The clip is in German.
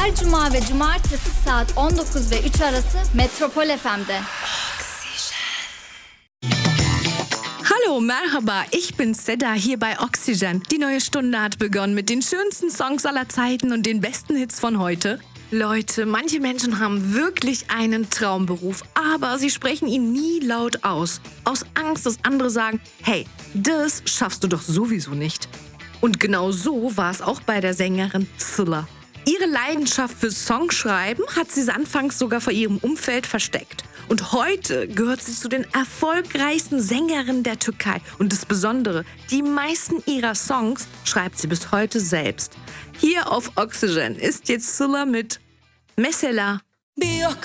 Her cuma ve cumartesi saat 19 ve 3 arası Metropol FM'de. Hallo, merhaba, ich bin Seda hier bei Oxygen. Die neue Stunde hat begonnen mit den schönsten Songs aller Zeiten und den besten Hits von heute. Leute, manche Menschen haben wirklich einen Traumberuf, aber sie sprechen ihn nie laut aus. Aus Angst, dass andere sagen, hey, das schaffst du doch sowieso nicht. Und genau so war es auch bei der Sängerin Sıla. Ihre Leidenschaft für Songschreiben hat sie anfangs sogar vor ihrem Umfeld versteckt. Und heute gehört sie zu den erfolgreichsten Sängerinnen der Türkei. Und das Besondere, die meisten ihrer Songs schreibt sie bis heute selbst. Hier auf Oxygen ist jetzt Sıla mit Mesela.